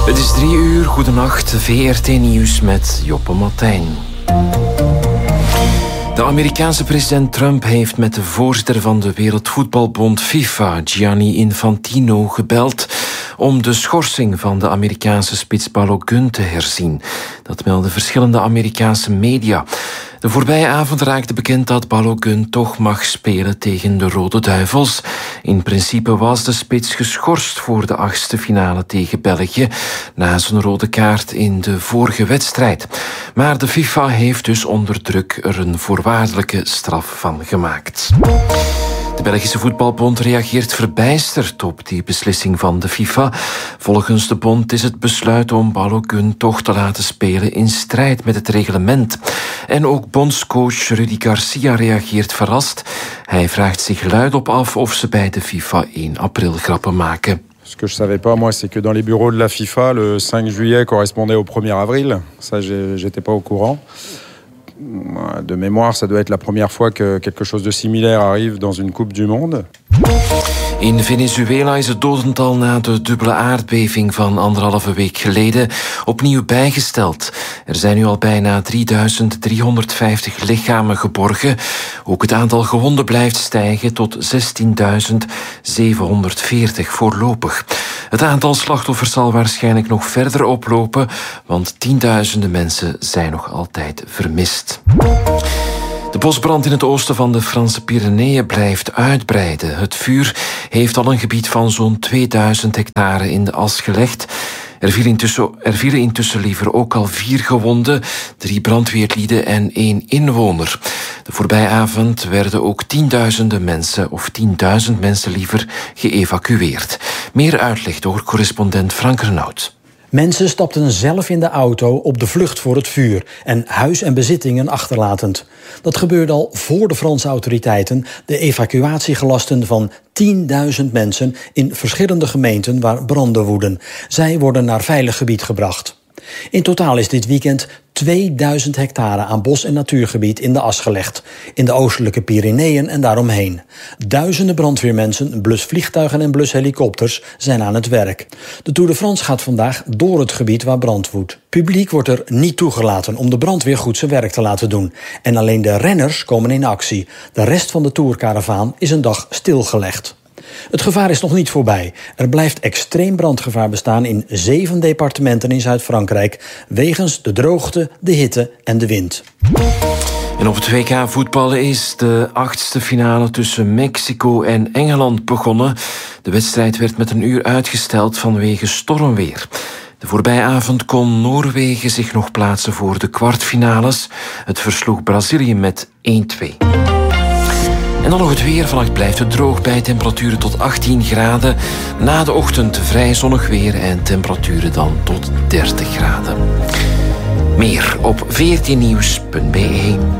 Het is 3 uur, goedenacht, VRT Nieuws met Joppe Martijn. De Amerikaanse president Trump heeft met de voorzitter van de Wereldvoetbalbond FIFA, Gianni Infantino, gebeld om de schorsing van de Amerikaanse spits Balogun te herzien. Dat melden verschillende Amerikaanse media. De voorbije avond raakte bekend dat Balogun toch mag spelen tegen de Rode Duivels. In principe was de spits geschorst voor de 8e finale tegen België na zijn rode kaart in de vorige wedstrijd. Maar de FIFA heeft dus onder druk er een voorwaardelijke straf van gemaakt. De Belgische Voetbalbond reageert verbijsterd op die beslissing van de FIFA. Volgens de bond is het besluit om Balogun toch te laten spelen in strijd met het reglement. En ook bondscoach Rudy Garcia reageert verrast. Hij vraagt zich luidop af of ze bij de FIFA 1 april grappen maken. Ce que je savais pas, moi, c'est que dans les bureaux de la FIFA, le 5 juillet correspondait au 1er avril. Ça, j'étais pas au courant. De mémoire, ça doit être la première fois que quelque chose de similaire arrive dans une Coupe du Monde. In Venezuela is het dodental na de dubbele aardbeving van 1,5 week geleden opnieuw bijgesteld. Er zijn nu al bijna 3.350 lichamen geborgen. Ook het aantal gewonden blijft stijgen tot 16.740 voorlopig. Het aantal slachtoffers zal waarschijnlijk nog verder oplopen, want tienduizenden mensen zijn nog altijd vermist. De bosbrand in het oosten van de Franse Pyreneeën blijft uitbreiden. Het vuur heeft al een gebied van zo'n 2000 hectare in de as gelegd. Er vielen intussen liever ook al 4 gewonden, 3 brandweerlieden en 1 inwoner. De voorbije avond werden ook 10.000 mensen liever geëvacueerd. Meer uitleg door correspondent Frank Renaud. Mensen stapten zelf in de auto op de vlucht voor het vuur en huis en bezittingen achterlatend. Dat gebeurde al voor de Franse autoriteiten de evacuatiegelasten van 10.000 mensen in verschillende gemeenten waar branden woeden. Zij worden naar veilig gebied gebracht. In totaal is dit weekend 2000 hectare aan bos- en natuurgebied in de as gelegd. In de oostelijke Pyreneeën en daaromheen. Duizenden brandweermensen, blusvliegtuigen en blushelikopters zijn aan het werk. De Tour de France gaat vandaag door het gebied waar brand woedt. Publiek wordt er niet toegelaten om de brandweer goed zijn werk te laten doen. En alleen de renners komen in actie. De rest van de Tourcaravaan is een dag stilgelegd. Het gevaar is nog niet voorbij. Er blijft extreem brandgevaar bestaan in 7 departementen in Zuid-Frankrijk wegens de droogte, de hitte en de wind. En op het WK voetballen is de 8e finale tussen Mexico en Engeland begonnen. De wedstrijd werd met 1 uur uitgesteld vanwege stormweer. De voorbije avond kon Noorwegen zich nog plaatsen voor de kwartfinales. Het versloeg Brazilië met 1-2. En dan nog het weer. Vannacht blijft het droog bij temperaturen tot 18 graden. Na de ochtend vrij zonnig weer en temperaturen dan tot 30 graden. Meer op vrtnieuws.be.